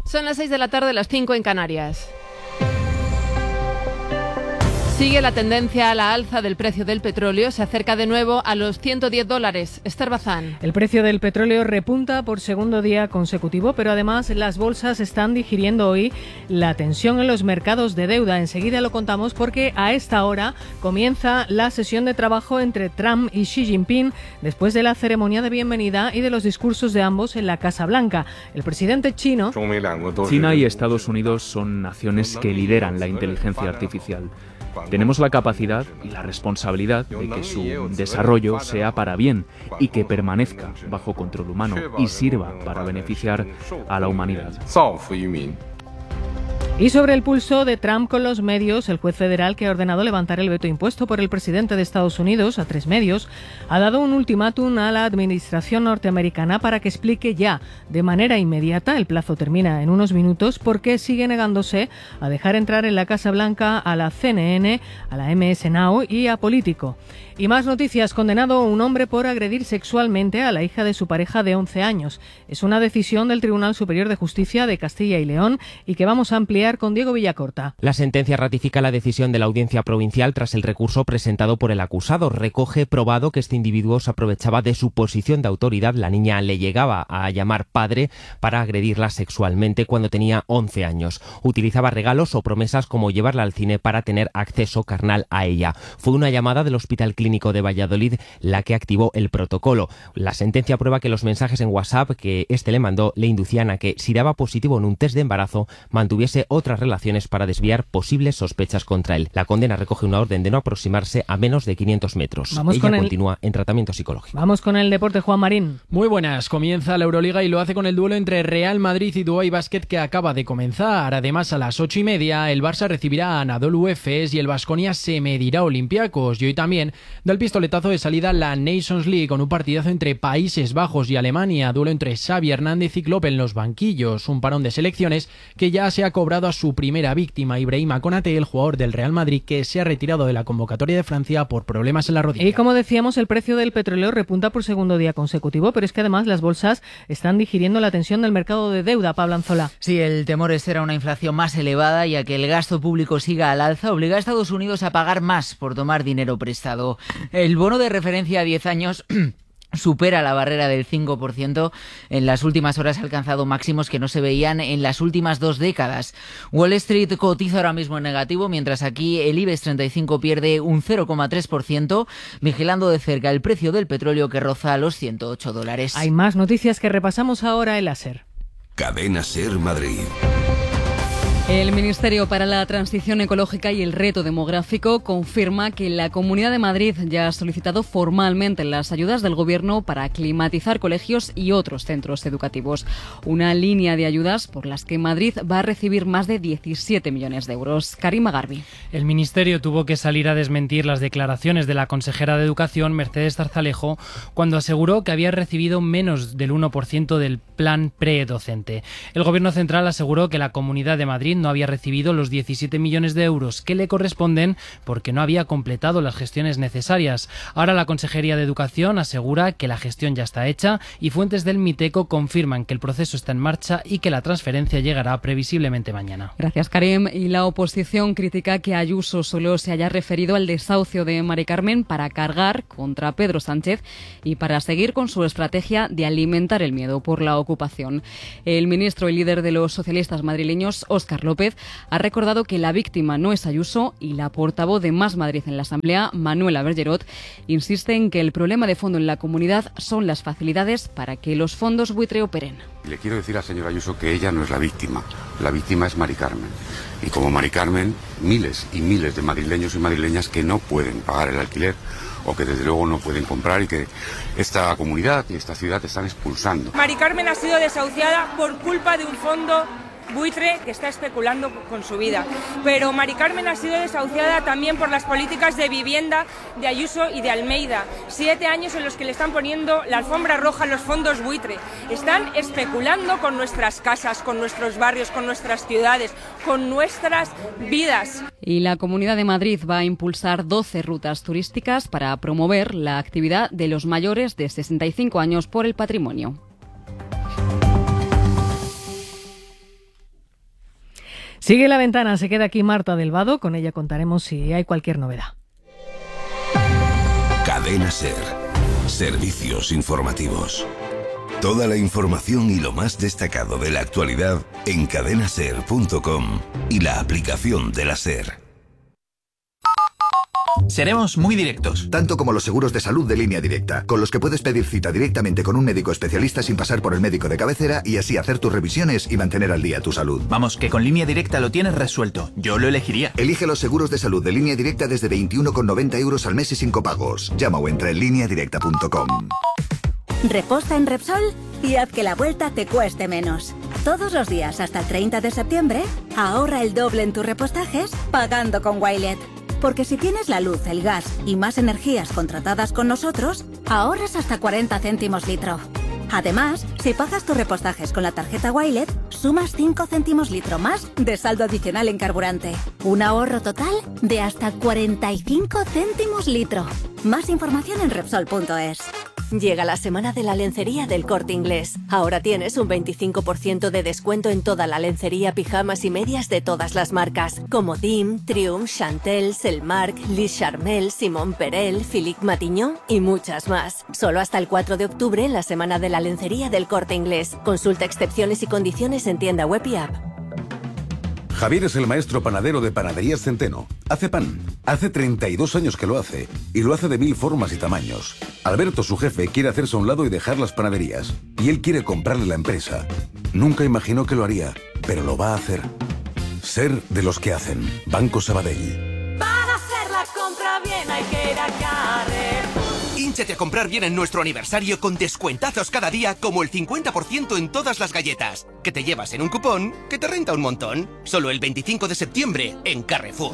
Son las 6 de la tarde, las 5 en Canarias. Sigue la tendencia a la alza del precio del petróleo, se acerca de nuevo a los $110. Esther Bazán. El precio del petróleo repunta por segundo día consecutivo, pero además las bolsas están digiriendo hoy la tensión en los mercados de deuda. Enseguida lo contamos porque a esta hora comienza la sesión de trabajo entre Trump y Xi Jinping después de la ceremonia de bienvenida y de los discursos de ambos en la Casa Blanca. El presidente chino... China y Estados Unidos son naciones que lideran la inteligencia artificial. Tenemos la capacidad y la responsabilidad de que su desarrollo sea para bien y que permanezca bajo control humano y sirva para beneficiar a la humanidad. Y sobre el pulso de Trump con los medios, el juez federal que ha ordenado levantar el veto impuesto por el presidente de Estados Unidos a 3 medios ha dado un ultimátum a la administración norteamericana para que explique ya de manera inmediata, el plazo termina en unos minutos, por qué sigue negándose a dejar entrar en la Casa Blanca a la CNN, a la MS Now y a Político. Y más noticias. Condenado un hombre por agredir sexualmente a la hija de su pareja de 11 años. Es una decisión del Tribunal Superior de Justicia de Castilla y León y que vamos a ampliar con Diego Villacorta. La sentencia ratifica la decisión de la Audiencia Provincial tras el recurso presentado por el acusado. Recoge probado que este individuo se aprovechaba de su posición de autoridad. La niña le llegaba a llamar padre para agredirla sexualmente cuando tenía 11 años. Utilizaba regalos o promesas como llevarla al cine para tener acceso carnal a ella. Fue una llamada del Hospital Clínico de Valladolid la que activó el protocolo. La sentencia prueba que los mensajes en WhatsApp que este le mandó le inducían a que, si daba positivo en un test de embarazo, mantuviese otras relaciones para desviar posibles sospechas contra él. La condena recoge una orden de no aproximarse a menos de 500 metros. Ella continúa en tratamiento psicológico. Vamos con el deporte, Juan Marín. Muy buenas. Comienza la Euroliga y lo hace con el duelo entre Real Madrid y Dubái Basket que acaba de comenzar. Además, a las 8:30 el Barça recibirá a Anadolu Efes y el Baskonia se medirá a Olympiacos. Y hoy también da el pistoletazo de salida la Nations League con un partidazo entre Países Bajos y Alemania. Duelo entre Xavi Hernández y Klopp en los banquillos. Un parón de selecciones que ya se ha cobrado a su primera víctima, Ibrahima Konaté, el jugador del Real Madrid que se ha retirado de la convocatoria de Francia por problemas en la rodilla. Y como decíamos, el precio del petróleo repunta por segundo día consecutivo, pero es que además las bolsas están digiriendo la tensión del mercado de deuda. Pablo Anzola. Sí, el temor es ser una inflación más elevada y a que el gasto público siga al alza obliga a Estados Unidos a pagar más por tomar dinero prestado. El bono de referencia a 10 años supera la barrera del 5%. En las últimas horas ha alcanzado máximos que no se veían en las últimas 2 décadas. Wall Street cotiza ahora mismo en negativo, mientras aquí el IBEX 35 pierde un 0,3%, vigilando de cerca el precio del petróleo que roza los $108. Hay más noticias que repasamos ahora en la SER. Cadena SER Madrid. El Ministerio para la Transición Ecológica y el Reto Demográfico confirma que la Comunidad de Madrid ya ha solicitado formalmente las ayudas del Gobierno para climatizar colegios y otros centros educativos. Una línea de ayudas por las que Madrid va a recibir más de 17 millones de euros. Karima Garbi. El Ministerio tuvo que salir a desmentir las declaraciones de la consejera de Educación, Mercedes Zarzalejo, cuando aseguró que había recibido menos del 1% del plan predocente. El Gobierno central aseguró que la Comunidad de Madrid no había recibido los 17 millones de euros que le corresponden porque no había completado las gestiones necesarias. Ahora la Consejería de Educación asegura que la gestión ya está hecha y fuentes del Miteco confirman que el proceso está en marcha y que la transferencia llegará previsiblemente mañana. Gracias, Karim. Y la oposición critica que Ayuso solo se haya referido al desahucio de Mari Carmen para cargar contra Pedro Sánchez y para seguir con su estrategia de alimentar el miedo por la ocupación. El ministro y líder de los socialistas madrileños, Óscar López, ha recordado que la víctima no es Ayuso y la portavoz de Más Madrid en la Asamblea, Manuela Bergerot, insiste en que el problema de fondo en la comunidad son las facilidades para que los fondos buitre operen. Le quiero decir a la señora Ayuso que ella no es la víctima es Mari Carmen. Y como Mari Carmen, miles y miles de madrileños y madrileñas que no pueden pagar el alquiler o que desde luego no pueden comprar y que esta comunidad y esta ciudad están expulsando. Mari Carmen ha sido desahuciada por culpa de un fondo buitre que está especulando con su vida. Pero Mari Carmen ha sido desahuciada también por las políticas de vivienda de Ayuso y de Almeida. 7 años en los que le están poniendo la alfombra roja a los fondos buitre. Están especulando con nuestras casas, con nuestros barrios, con nuestras ciudades, con nuestras vidas. Y la Comunidad de Madrid va a impulsar 12 rutas turísticas para promover la actividad de los mayores de 65 años por el patrimonio. Sigue La Ventana, se queda aquí Marta del Vado, con ella contaremos si hay cualquier novedad. Cadena SER. Servicios informativos. Toda la información y lo más destacado de la actualidad en cadenaser.com y la aplicación de la SER. Seremos muy directos. Tanto como los seguros de salud de Línea Directa, con los que puedes pedir cita directamente con un médico especialista sin pasar por el médico de cabecera y así hacer tus revisiones y mantener al día tu salud. Vamos, que con Línea Directa lo tienes resuelto. Yo lo elegiría. Elige los seguros de salud de Línea Directa desde 21,90 € al mes y sin copagos. Llama o entra en lineadirecta.com. Reposta en Repsol y haz que la vuelta te cueste menos. Todos los días hasta el 30 de septiembre, ahorra el doble en tus repostajes pagando con Wilet. Porque si tienes la luz, el gas y más energías contratadas con nosotros, ahorras hasta 40 céntimos litro. Además, si pagas tus repostajes con la tarjeta Wilet, sumas 5 céntimos litro más de saldo adicional en carburante. Un ahorro total de hasta 45 céntimos litro. Más información en Repsol.es. Llega la semana de la lencería del Corte Inglés. Ahora tienes un 25% de descuento en toda la lencería, pijamas y medias de todas las marcas, como Dim, Triumph, Chantel, Selmark, Lis Charmel, Simon Perel, Philippe Matignon y muchas más. Solo hasta el 4 de octubre en la semana de la lencería del Corte Inglés. Consulta excepciones y condiciones en tienda web y app. Javier es el maestro panadero de Panaderías Centeno. Hace pan. Hace 32 años que lo hace. Y lo hace de 1000 formas y tamaños. Alberto, su jefe, quiere hacerse a un lado y dejar las panaderías. Y él quiere comprarle la empresa. Nunca imaginó que lo haría, pero lo va a hacer. Ser de los que hacen. Banco Sabadell. Para hacer la compra bien hay que ir a Carrefour. Hínchate a comprar bien en nuestro aniversario con descuentazos cada día, como el 50% en todas las galletas, que te llevas en un cupón que te renta un montón. Solo el 25 de septiembre en Carrefour.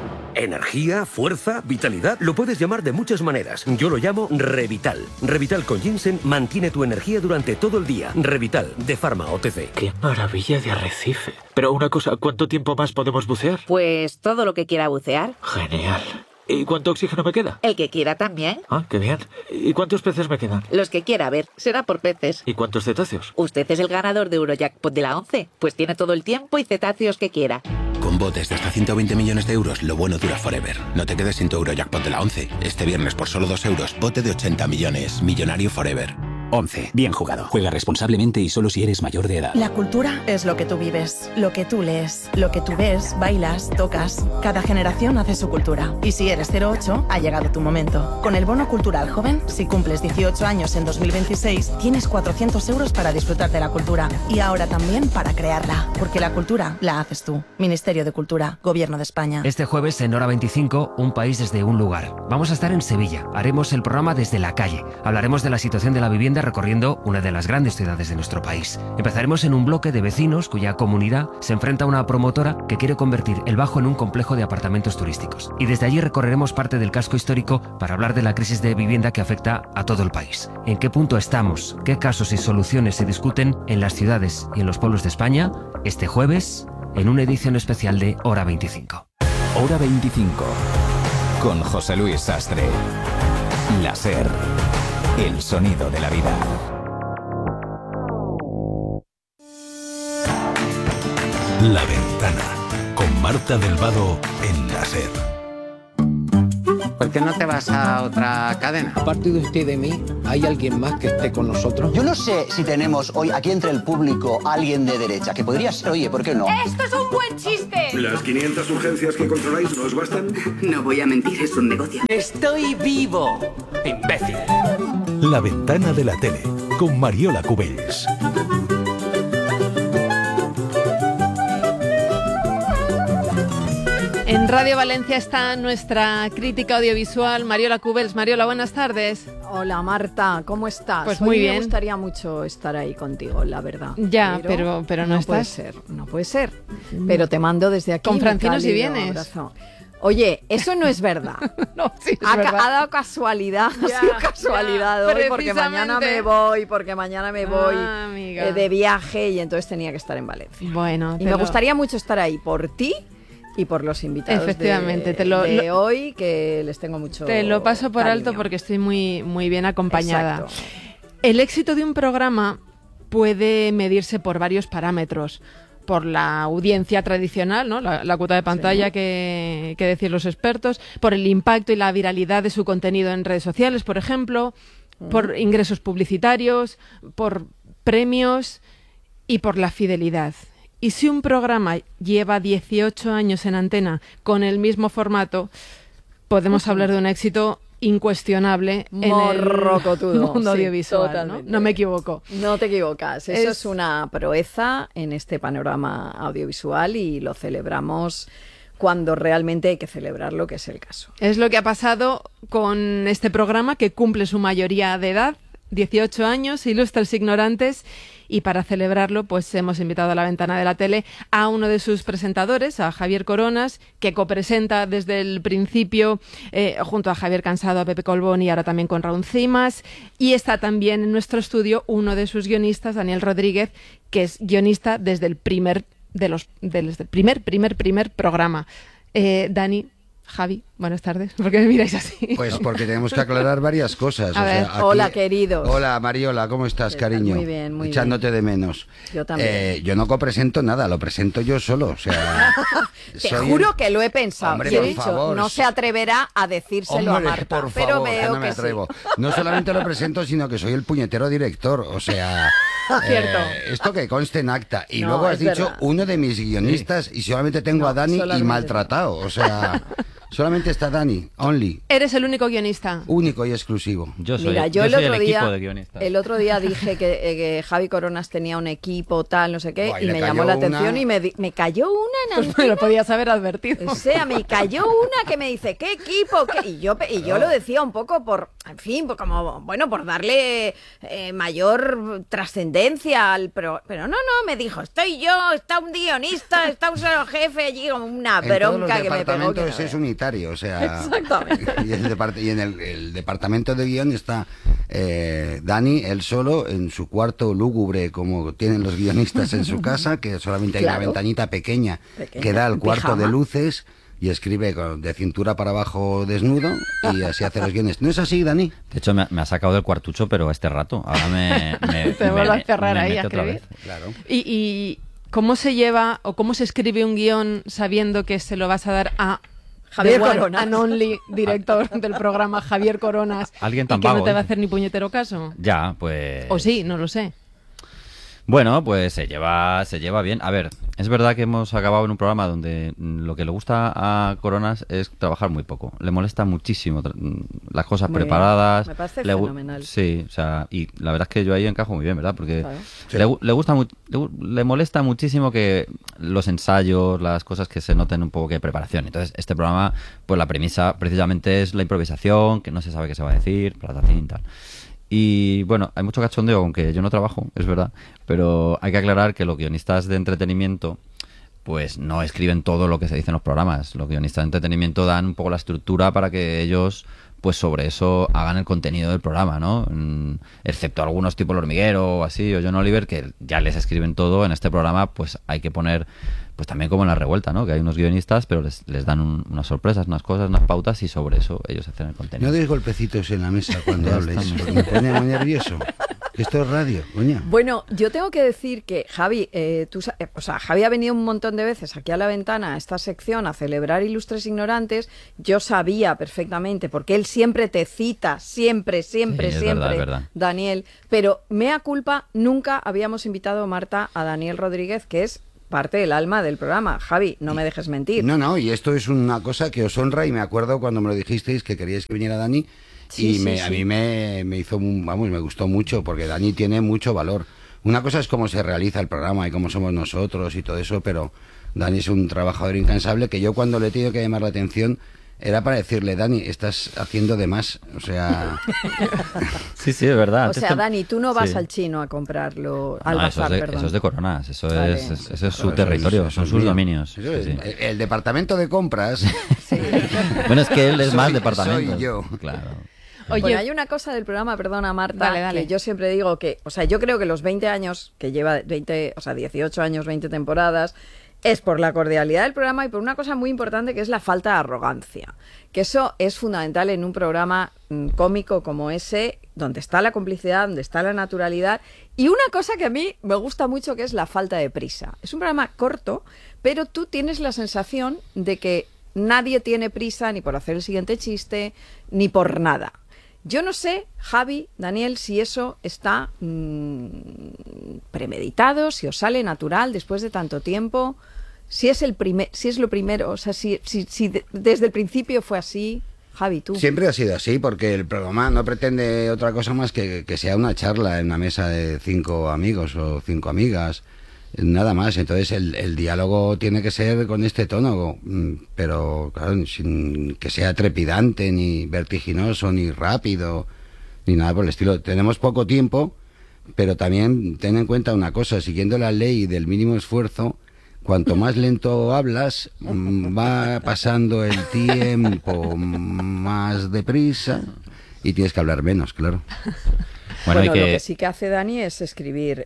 Energía, fuerza, vitalidad, lo puedes llamar de muchas maneras. Yo lo llamo Revital. Revital con ginseng mantiene tu energía durante todo el día. Revital, de Pharma OTC. ¡Qué maravilla de arrecife! Pero una cosa, ¿cuánto tiempo más podemos bucear? Pues todo lo que quiera bucear. Genial. ¿Y cuánto oxígeno me queda? El que quiera también. Ah, qué bien. ¿Y cuántos peces me quedan? Los que quiera, a ver, será por peces. ¿Y cuántos cetáceos? Usted es el ganador de Eurojackpot de la 11, pues tiene todo el tiempo y cetáceos que quiera. Con botes de hasta 120 millones de euros, lo bueno dura forever. No te quedes sin tu Eurojackpot de la 11. Este viernes por solo 2 euros, bote de 80 millones. Millonario forever. 11. Bien jugado. Juega responsablemente y solo si eres mayor de edad. La cultura es lo que tú vives, lo que tú lees, lo que tú ves, bailas, tocas. Cada generación hace su cultura. Y si eres 08, ha llegado tu momento. Con el Bono Cultural Joven, si cumples 18 años en 2026, tienes 400 euros para disfrutar de la cultura. Y ahora también para crearla. Porque la cultura la haces tú. Ministerio de Cultura, Gobierno de España. Este jueves en Hora 25, un país desde un lugar. Vamos a estar en Sevilla. Haremos el programa desde la calle. Hablaremos de la situación de la vivienda recorriendo una de las grandes ciudades de nuestro país. Empezaremos en un bloque de vecinos cuya comunidad se enfrenta a una promotora que quiere convertir el Bajo en un complejo de apartamentos turísticos. Y desde allí recorreremos parte del casco histórico para hablar de la crisis de vivienda que afecta a todo el país. ¿En qué punto estamos? ¿Qué casos y soluciones se discuten en las ciudades y en los pueblos de España? Este jueves, en una edición especial de Hora 25. Hora 25. Con José Luis Sastre. La SER. El sonido de la vida. La Ventana, con Marta del Vado en la SER. ¿Por qué no te vas a otra cadena? Aparte de usted y de mí, ¿hay alguien más que esté con nosotros? Yo no sé si tenemos hoy aquí entre el público alguien de derecha, que podría ser, oye, ¿por qué no? ¡Esto es un buen chiste! ¿Las 500 urgencias que controláis no os bastan? No voy a mentir, es un negocio. ¡Estoy vivo! ¡Imbécil! La Ventana de la Tele, con Mariola Cubells. En Radio Valencia está nuestra crítica audiovisual, Mariola Cubells. Mariola, buenas tardes. Hola Marta, ¿cómo estás? Pues muy bien. Me gustaría mucho estar ahí contigo, la verdad. Ya, pero no estás. No puede ser. Pero te mando desde aquí. Con Francino si vienes. Abrazo. Oye, eso no es verdad. No, sí es verdad. Ha dado casualidad, ha sido casualidad hoy, porque mañana me voy, de viaje y entonces tenía que estar en Valencia. Bueno, y me gustaría mucho estar ahí por ti y por los invitados efectivamente, de hoy, que les tengo mucho Te lo paso por cariño. alto porque estoy muy, muy bien acompañada. Exacto. El éxito de un programa puede medirse por varios parámetros. por la audiencia tradicional, ¿no? La cuota de pantalla que decían los expertos, por el impacto y la viralidad de su contenido en redes sociales, por ejemplo, por ingresos publicitarios, por premios y por la fidelidad. Y si un programa lleva 18 años en antena con el mismo formato, podemos hablar de un éxito incuestionable en el mundo audiovisual, ¿no? No me equivoco. No te equivocas. Eso es una proeza en este panorama audiovisual y lo celebramos cuando realmente hay que celebrarlo, que es el caso. Es lo que ha pasado con este programa que cumple su mayoría de edad, 18 años, Ilustres Ignorantes, y para celebrarlo pues hemos invitado a La Ventana de la Tele a uno de sus presentadores, a Javier Coronas, que copresenta desde el principio junto a Javier Cansado, a Pepe Colbón y ahora también con Raúl Cimas, y está también en nuestro estudio uno de sus guionistas, Daniel Rodríguez, que es guionista desde el primer programa. Dani, Javi, buenas tardes. ¿Por qué me miráis así? Pues porque tenemos que aclarar varias cosas. A ver, aquí, hola, queridos. Hola, Mariola, ¿cómo estás, cariño? Muy bien, muy Echándote bien. de menos. Yo también. Yo no copresento nada, lo presento yo solo. O sea, te juro que lo he pensado. Hombre, y he por dicho, favor. No se atreverá a decírselo a Marta. Por pero favor, veo no me que atrevo. sí. No solamente lo presento, sino que soy el puñetero director. O sea, cierto. Esto que conste en acta. Y No, luego has es dicho verdad. uno de mis guionistas y solamente tengo a Dani y maltratado. O sea, solamente está Dani, only. Eres el único guionista. Único y exclusivo. Yo soy el otro día dije que Javi Coronas tenía un equipo tal, no sé qué, Buah, y me llamó la atención y me cayó una en Pues me lo podías haber advertido. O sea, me cayó una que me dice, ¿qué equipo? ¿Qué? Y yo lo decía un poco por, en fin, como, bueno, por darle mayor trascendencia al... Pero no, me dijo, estoy yo, está un guionista, está un solo jefe allí, como una bronca que me pegó. Que es unitario, o sea... Exactamente. Y en el departamento de guión está Dani, él solo, en su cuarto lúgubre, como tienen los guionistas en su casa, que solamente hay una ventanita pequeña que da al cuarto de luces, y escribe de cintura para abajo desnudo, y así hace los guiones. ¿No es así, Dani? De hecho, me ha sacado del cuartucho, pero este rato. Ahora te vuelvo a cerrar ahí a escribir. Claro. Y ¿cómo se lleva o cómo se escribe un guión sabiendo que se lo vas a dar a Javier Coronas, Coronas, and only director del programa, Javier Coronas, alguien tan y que vago, no te va a hacer ni puñetero caso? Ya, pues... O sí, no lo sé. Bueno, pues se lleva bien. A ver, es verdad que hemos acabado en un programa donde lo que le gusta a Coronas es trabajar muy poco. Le molesta muchísimo las cosas muy preparadas. Me parece fenomenal. Sí, o sea, y la verdad es que yo ahí encajo muy bien, ¿verdad? Porque claro. le molesta muchísimo que los ensayos, las cosas que se noten un poco que preparación. Entonces, este programa, pues la premisa precisamente es la improvisación, que no se sabe qué se va a decir, platatín y tal. Y bueno, hay mucho cachondeo, aunque yo no trabajo, es verdad, pero hay que aclarar que los guionistas de entretenimiento pues no escriben todo lo que se dice en los programas. Los guionistas de entretenimiento dan un poco la estructura para que ellos pues sobre eso hagan el contenido del programa, ¿no? Excepto algunos tipo El Hormiguero o así, o John Oliver, que ya les escriben todo. En este programa pues hay que poner, pues también como en La Revuelta, ¿no? Que hay unos guionistas, pero les dan unas sorpresas, unas cosas, unas pautas, y sobre eso ellos hacen el contenido. No des golpecitos en la mesa cuando hables, porque me pone muy nervioso. Esto es radio, coña. Bueno, yo tengo que decir que Javi, Javi ha venido un montón de veces aquí a La Ventana, a esta sección, a celebrar Ilustres Ignorantes. Yo sabía perfectamente, porque él siempre te cita, siempre, es verdad. Daniel. Pero mea culpa, nunca habíamos invitado, Marta, a Daniel Rodríguez, que es parte del alma del programa. Javi, no me dejes mentir. No, y esto es una cosa que os honra, y me acuerdo cuando me lo dijisteis que queríais que viniera Dani. A mí me hizo, me gustó mucho, porque Dani tiene mucho valor. Una cosa es cómo se realiza el programa y cómo somos nosotros y todo eso, pero Dani es un trabajador incansable, que yo cuando le he tenido que llamar la atención era para decirle, Dani, estás haciendo de más, o sea... Sí, es verdad. O sea, Dani, tú no vas al chino a comprarlo, al bazar, perdón. Eso es de Coronas, eso es su Claro, territorio, son sus mío. dominios. El departamento de compras... Bueno, es que él es más departamento. Soy yo. Claro. Oye, bueno, hay una cosa del programa, perdona Marta, dale. que yo siempre digo que, o sea, yo creo que los 20 años que lleva, 18 años, 20 temporadas, es por la cordialidad del programa y por una cosa muy importante, que es la falta de arrogancia. Que eso es fundamental en un programa cómico como ese, donde está la complicidad, donde está la naturalidad, y una cosa que a mí me gusta mucho, que es la falta de prisa. Es un programa corto, pero tú tienes la sensación de que nadie tiene prisa ni por hacer el siguiente chiste, ni por nada. Yo no sé, Javi, Daniel, si eso está premeditado, si os sale natural después de tanto tiempo, si es lo primero, o sea, si desde el principio fue así. Javi, tú. Siempre ha sido así, porque el programa no pretende otra cosa más que sea una charla en una mesa de 5 amigos o 5 amigas, nada más. Entonces el diálogo tiene que ser con este tono, pero claro, sin que sea trepidante, ni vertiginoso, ni rápido, ni nada por el estilo. Tenemos poco tiempo, pero también ten en cuenta una cosa: siguiendo la ley del mínimo esfuerzo, cuanto más lento hablas, va pasando el tiempo más deprisa y tienes que hablar menos, claro. Bueno, lo que sí que hace Dani es escribir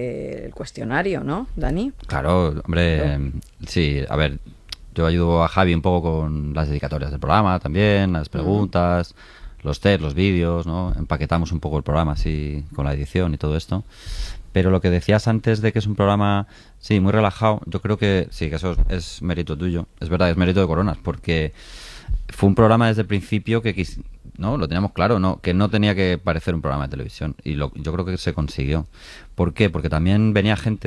el cuestionario, ¿no, Dani? Claro, hombre, sí, a ver, yo ayudo a Javi un poco con las dedicatorias del programa también, las preguntas, los test, los vídeos, ¿no? Empaquetamos un poco el programa así con la edición y todo esto. Pero lo que decías antes de que es un programa, sí, muy relajado, yo creo que sí, que eso es mérito tuyo. Es verdad, es mérito de Coronas, porque fue un programa desde el principio que no lo teníamos claro, no, que no tenía que parecer un programa de televisión. Y yo creo que se consiguió. ¿Por qué? Porque también venía gente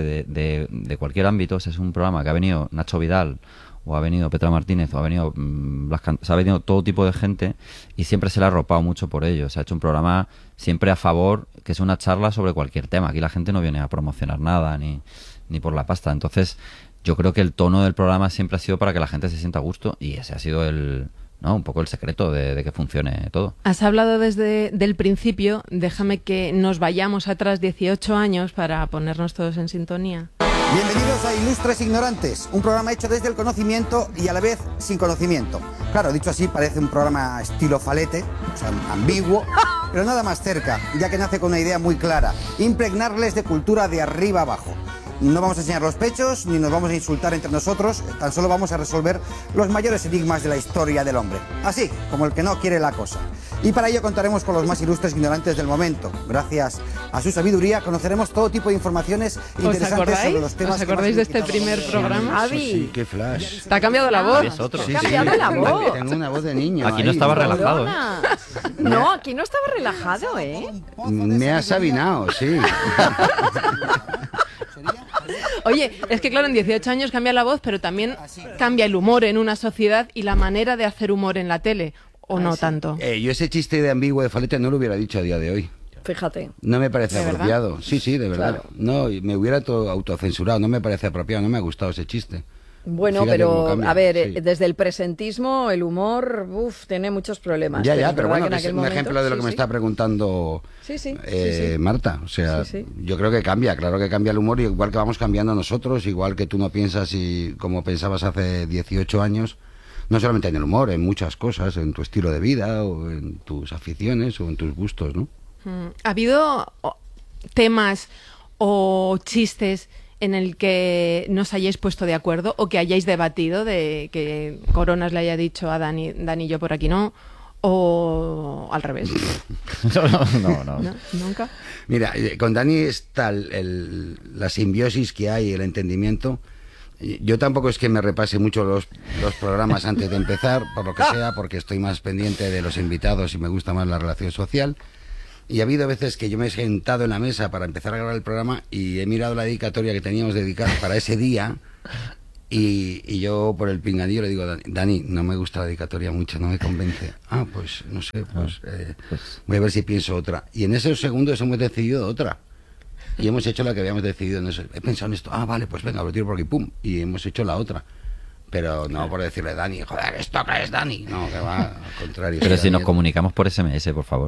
de cualquier ámbito. Es un programa que ha venido Nacho Vidal, o ha venido Petra Martínez, o ha venido ha venido todo tipo de gente, y siempre se le ha arropado mucho por ello. Se ha hecho un programa siempre a favor, que es una charla sobre cualquier tema. Aquí la gente no viene a promocionar nada, ni por la pasta. Entonces, yo creo que el tono del programa siempre ha sido para que la gente se sienta a gusto, y ese ha sido un poco el secreto de que funcione todo. Has hablado desde el principio, déjame que nos vayamos atrás 18 años para ponernos todos en sintonía. Bienvenidos a Ilustres Ignorantes, un programa hecho desde el conocimiento y a la vez sin conocimiento. Claro, dicho así, parece un programa estilo Falete, o sea, ambiguo, pero nada más cerca, ya que nace con una idea muy clara: impregnarles de cultura de arriba abajo. No vamos a enseñar los pechos, ni nos vamos a insultar entre nosotros, tan solo vamos a resolver los mayores enigmas de la historia del hombre. Así, como el que no quiere la cosa. Y para ello contaremos con los más ilustres ignorantes del momento. Gracias a su sabiduría conoceremos todo tipo de informaciones interesantes sobre los temas. ¿Os acordáis de este primer programa? Javi. Sí, qué flash. ¿Te ha cambiado la voz? Es otro. ¿Te ha cambiado la voz? Tengo una voz de niño. Aquí no estaba relajado, ¿eh? No, aquí no estaba relajado, ¿eh? Me has sabinado, sí. Oye, es que claro, en 18 años cambia la voz, pero también cambia el humor en una sociedad y la manera de hacer humor en la tele, ¿o no tanto? Yo ese chiste de ambiguo de Falete no lo hubiera dicho a día de hoy. Fíjate. No me parece ¿De apropiado. verdad? Sí, de verdad. Claro. No, me hubiera autocensurado, no me parece apropiado, no me ha gustado ese chiste. Bueno, fíjate, pero a ver, sí. Desde el presentismo el humor tiene muchos problemas. Ya, pero bueno, que es un ejemplo de lo que me está preguntando Marta. O sea, yo creo que cambia, claro que cambia el humor, igual que vamos cambiando nosotros, igual que tú no piensas como pensabas hace 18 años, no solamente en el humor, en muchas cosas, en tu estilo de vida, o en tus aficiones, o en tus gustos, ¿no? ¿Ha habido temas o chistes en el que nos hayáis puesto de acuerdo o que hayáis debatido, de que Coronas le haya dicho a Dani y yo por aquí no, o al revés? No. ¿Nunca? Mira, con Dani está la simbiosis que hay, el entendimiento. Yo tampoco es que me repase mucho los programas antes de empezar, por lo que sea, porque estoy más pendiente de los invitados y me gusta más la relación social. Y ha habido veces que yo me he sentado en la mesa para empezar a grabar el programa y he mirado la dedicatoria que teníamos dedicada para ese día, y yo por el pinganillo le digo: Dani, no me gusta la dedicatoria mucho, no me convence. Pues no sé, voy a ver si pienso otra. Y en esos segundos hemos decidido otra. Y hemos hecho la que habíamos decidido en eso. He pensado en esto, vale, pues venga, lo tiro por aquí, pum. Y hemos hecho la otra. Pero no por decirle: Dani, joder, ¿esto qué es, Dani? No, que va, al contrario. Pero si nos comunicamos por SMS, por favor.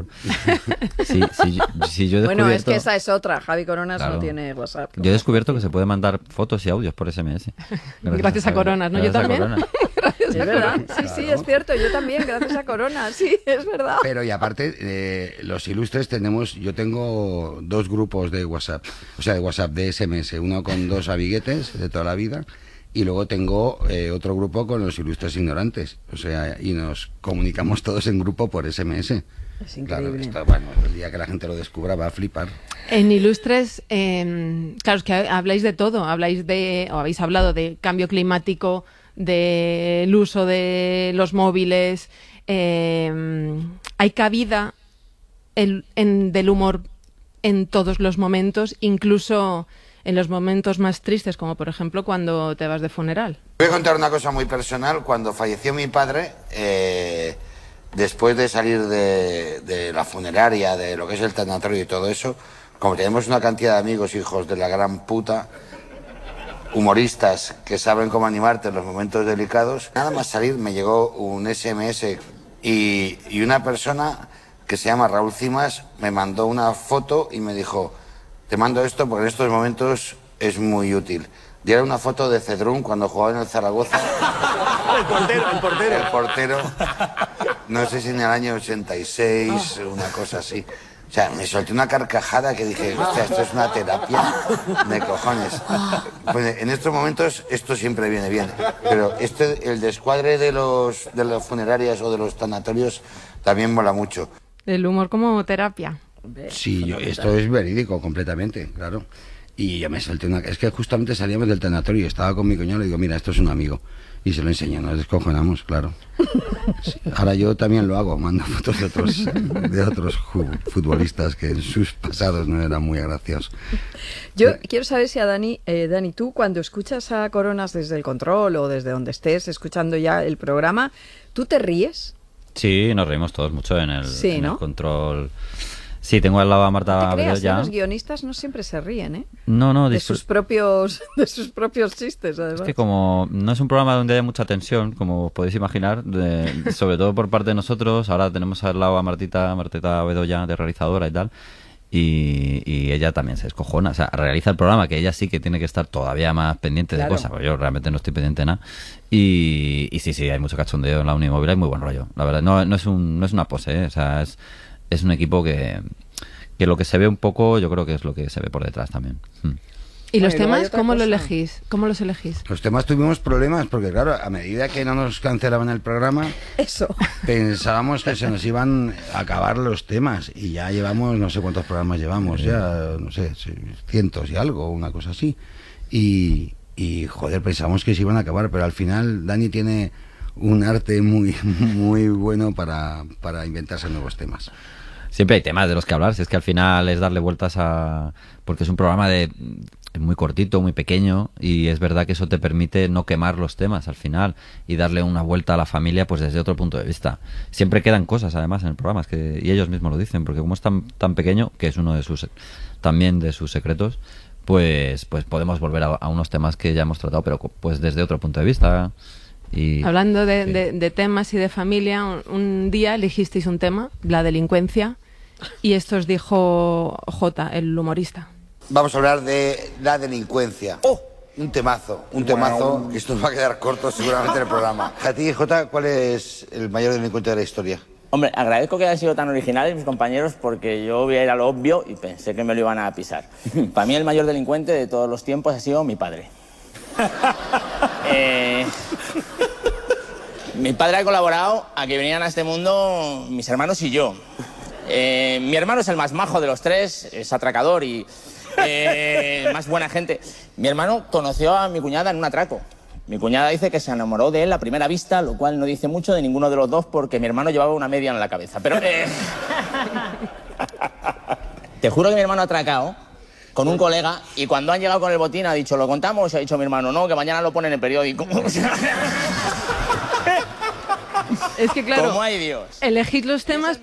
Si yo bueno, es que esa es otra. Javi Coronas no tiene WhatsApp. Yo he descubierto que se puede mandar fotos y audios por SMS. Gracias a Coronas, ¿no? Yo también. Es verdad, sí, es cierto. Yo también, gracias a Coronas, sí, es verdad. Pero y aparte, los ilustres yo tengo 2 grupos de WhatsApp. O sea, de WhatsApp, de SMS. Uno con 2 amiguetes de toda la vida. Y luego tengo otro grupo con los ilustres ignorantes. O sea, y nos comunicamos todos en grupo por SMS. Es increíble. Claro, bueno, el día que la gente lo descubra va a flipar. En Ilustres, claro, es que habláis de todo. Habéis hablado de cambio climático, del uso de los móviles. Hay cabida del humor en todos los momentos, incluso en los momentos más tristes, como por ejemplo cuando te vas de funeral. Voy a contar una cosa muy personal. Cuando falleció mi padre, después de salir de la funeraria, de lo que es el tanatorio y todo eso, como tenemos una cantidad de amigos, hijos de la gran puta, humoristas que saben cómo animarte en los momentos delicados, nada más salir me llegó un SMS y una persona que se llama Raúl Cimas me mandó una foto y me dijo: te mando esto porque en estos momentos es muy útil. Y era una foto de Cedrún cuando jugaba en el Zaragoza. El portero. No sé si en el año 86, una cosa así. O sea, me solté una carcajada que dije, hostia, esto es una terapia de cojones. Pues en estos momentos esto siempre viene bien. Pero el descuadre de las funerarias o de los tanatorios también mola mucho. El humor como terapia. Sí, esto es verídico completamente, claro. Y yo me solté una... Es que justamente salíamos del tanatorio y estaba con mi cuñado y le digo, mira, esto es un amigo. Y se lo enseñé, nos descojonamos, claro. Sí, ahora yo también lo hago, mando fotos de otros futbolistas que en sus pasados no eran muy graciosos. Yo quiero saber si a Dani, tú cuando escuchas a Coronas desde el control o desde donde estés escuchando ya el programa, ¿tú te ríes? Sí, nos reímos todos mucho en el, sí, en ¿no? el control. Sí, tengo al lado a Marta Bedell ya. Los guionistas no siempre se ríen, ¿eh? No, de sus propios chistes, además. Es que como no es un programa donde haya mucha tensión, como podéis imaginar, sobre todo por parte de nosotros, ahora tenemos al lado a Martita Bedoya, de realizadora y tal, y ella también se descojona, o sea, realiza el programa, que ella sí que tiene que estar todavía más pendiente de cosas, porque yo realmente no estoy pendiente de nada, y sí, hay mucho cachondeo en la Unimóvil, hay muy buen rollo, la verdad, no es una pose, ¿eh? O sea, es un equipo que lo que se ve un poco, yo creo que es lo que se ve por detrás también. ¿Y los temas cómo los elegís? ¿Cómo los elegís? Los temas tuvimos problemas porque, claro, a medida que no nos cancelaban el programa, pensábamos que se nos iban a acabar los temas y ya llevamos, no sé cuántos programas llevamos, ya, no sé, cientos y algo, una cosa así. Y joder, pensamos que se iban a acabar, pero al final Dani tiene un arte muy, muy bueno para inventarse nuevos temas. Siempre hay temas de los que hablar, si es que al final es darle vueltas porque es un programa muy cortito, muy pequeño, y es verdad que eso te permite no quemar los temas al final y darle una vuelta a la familia pues desde otro punto de vista. Siempre quedan cosas además en el programa, y ellos mismos lo dicen, porque como es tan pequeño, que es uno de sus secretos, pues podemos volver a unos temas que ya hemos tratado, pero pues desde otro punto de vista. Hablando de temas y de familia, un día elegisteis un tema, la delincuencia, y esto os dijo Jota, el humorista. Vamos a hablar de la delincuencia. Un temazo, que esto va a quedar corto seguramente en el programa. A ti, Jota, ¿cuál es el mayor delincuente de la historia? Hombre, agradezco que hayan sido tan originales mis compañeros, porque yo voy a ir a lo obvio y pensé que me lo iban a pisar. Para mí el mayor delincuente de todos los tiempos ha sido mi padre. Mi padre ha colaborado a que vinieran a este mundo mis hermanos y yo. Mi hermano es el más majo de los tres, es atracador y más buena gente. Mi hermano conoció a mi cuñada en un atraco. Mi cuñada dice que se enamoró de él a primera vista, lo cual no dice mucho de ninguno de los dos porque mi hermano llevaba una media en la cabeza. Pero te juro que mi hermano ha atracado con un colega y cuando han llegado con el botín ha dicho, ¿lo contamos? Y ha dicho mi hermano, no, que mañana lo ponen en el periódico. Es que claro, ¿cómo hay Dios? Elegid los temas